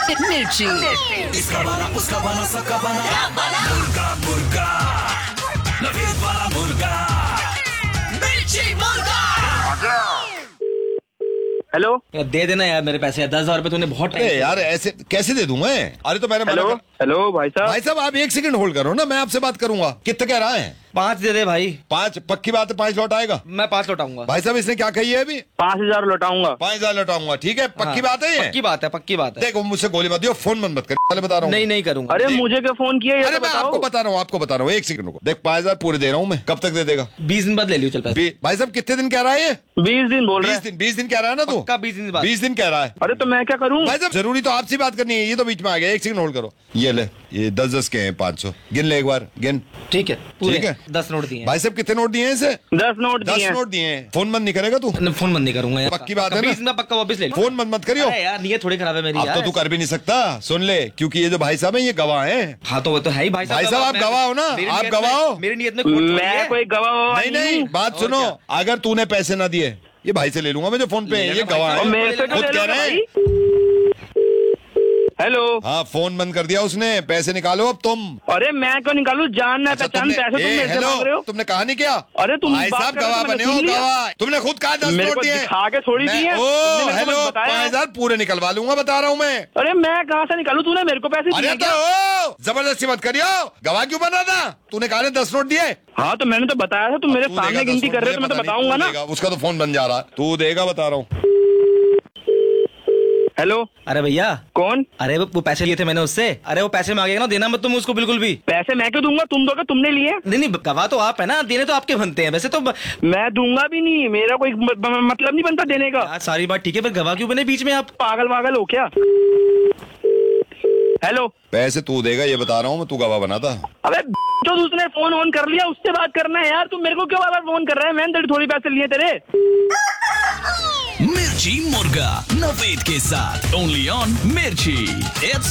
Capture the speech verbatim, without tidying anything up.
मिर्ची। इसका बना उसका बना सबका बना मुर्गा मुर्गा नवीद वाला मुर्गा मिर्ची मुर्गा। हेलो दे देना यार मेरे पैसे, दस हजार रुपए तूने बहुत अरे यार ऐसे कैसे दे दूं मैं? अरे तो मैंने हेलो मना कर- हेलो भाई साहब। भाई साहब आप एक सेकंड होल्ड करो ना, मैं आपसे बात करूंगा। कितने कह रहा है? पाँच दे दे भाई। पाँच पक्की बात है? पाँच लौट आएगा? मैं पाँच लौटाऊंगा। भाई साहब इसने क्या कही है अभी? पाँच हजार लौटाऊंगा। पाँच हजार लौटाऊंगा, ठीक है? पक्की हाँ, बात है ये? पक्की बात है, पक्की बात है। देखो मुझसे गोली मत दियो, फोन बंद मत कर, पहले बता रहा हूँ। नहीं नहीं करूंगा। अरे मुझे क्या फोन किया ये अरे तो मैं बताओ। आपको बता रहा हूँ, आपको बता रहा हूँ, एक सेकंड को। देख पाँच हजार पूरे दे रहा हूँ मैं, कब तक दे देगा? बीस दिन बाद ले लियो चल पैसे। बी- भाई साहब कितने दिन कह रहा है ये? बीस दिन बोल रहे बीस हैं। दिन बीस दिन कह रहा है ना तू? पक्का बीस दिन बाद। बीस दिन कह रहा है। अरे तो मैं क्या करूँ? भाई साहब जरूरी तो आपसे बात करनी है, ये तो बीच में आ गया। एक सेकंड होल्ड करो। ये ले, ये दस दस के हैं, पाँच सौ गिन ले एक बार, गिन। ठीक है पूरे ठीक है। दस नोट दिए। भाई साहब कितने नोट दिए हैं इसे? दस नोट दस दिए हैं। नोट दिए हैं। फोन बंद नहीं करेगा तू? न, फोन बंद नहीं करूंगा यार। पक्की बात है ना? बीस दिन में पक्का वापस ले लो। फोन बंद मत करियो। अरे यार नीयत थोड़ी खराब है मेरी अब यार। तो तू कर भी नहीं सकता, सुन ले, क्योंकि ये जो भाई साहब है ये गवाह हैं। हाँ तो वो तो है ही भाई साहब। भाई साहब, आप मैं- गवाह हो ना? मेरी आप नीयत में- गवाह हो? मेरी नीयत में खोट थोड़ी है। मैं कोई गवाह नहीं नहीं, बात और सुनो, क्या? अगर तूने पैसे ना दिए ये भाई से ले लूंगा मैं जो फोन पे ले है, लेना ये भाई गवाह साहब। है। मेरे से खुद ले कह लो रहे हैं। भाई। हेलो। हाँ फोन बंद कर दिया उसने, पैसे निकालो अब तुम। अरे मैं क्यों निकालू? जान ना अच्छा, पहचान तुमने- पैसे तुम ए, मेरे से हेलो, मांग रहे हो। तुमने कहा नहीं क्या? अरे तुम भाई बात साहब कर रहे हो, गवाह मैंने बने हो, सुन लिया। गवाह। तुमने खुद कहा दस मेरे नोट को दिए। दिखा के थोड़ी मैं- दिए। ओ तुमने मेरे को हेलो, बताया। पाँच हजार पूरे निकलवा लूंगा, बता रहा हूँ मैं। अरे मैं कहाँ से निकालू? तूने मेरे को पैसे अरे दिए तो क्या? ओ, जबरदस्ती मत करियो, गवाह क्यों बना था? तूने कहा ना दस नोट दिए। हाँ तो मैंने तो बताया था, तुम मेरे तू सामने देगा गिनती दस कर नोट, रहे हो तो मैं तो मुझे पता नहीं, बताऊंगा तू ना। देगा, उसका तो फोन बन जा रहा है। तू देगा, बता रहा हूँ। हेलो अरे भैया कौन? अरे वो वो पैसे लिए थे मैंने उससे। अरे वो पैसे मांगेगा ना, देना मत तुम उसको बिल्कुल भी। पैसे मैं क्यों दूंगा? तुम दोगे, तुमने लिए। नहीं नहीं गवाह तो आप है ना, देने तो आपके बनते हैं वैसे तो। मैं दूंगा भी नहीं, मेरा कोई म- म- मतलब नहीं बनता देने का। यार सारी बात ठीक है, पर गवाह क्यों बने बीच में आप? पागल पागल हो क्या? हेलो। पैसे तू देगा ये बता रहा हूँ मैं, तू गवाह बना था। अबे जो उसने फोन ऑन कर लिया उससे बात करना है यार। तू मेरे को क्यों बार बार फोन कर रहा है? मैंने तेरे थोड़ी पैसे लिए तेरे। मिर्ची मुर्गा नवीद के साथ ओनली ऑन मिर्ची। इट्स